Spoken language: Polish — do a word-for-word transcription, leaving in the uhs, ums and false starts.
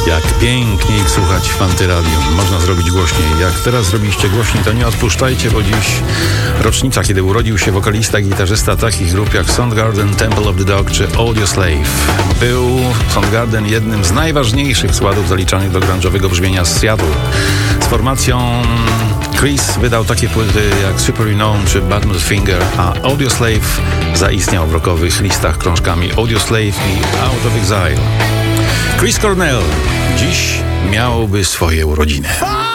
Jak pięknie ich słuchać w Antyradiu. Można zrobić głośniej. Jak teraz zrobiliście głośniej, to nie odpuszczajcie, bo dziś rocznica, kiedy urodził się wokalista, gitarzysta takich grup jak Soundgarden, Temple of the Dog czy Audioslave. Był Soundgarden jednym z najważniejszych składów zaliczanych do grunge'owego brzmienia z Seattle. Z formacją Chris wydał takie płyty jak Superunknown czy Badmoutfinger, a Audioslave zaistniał w rockowych listach krążkami Audioslave i Out of Exile. Chris Cornell dziś miałby swoje urodziny.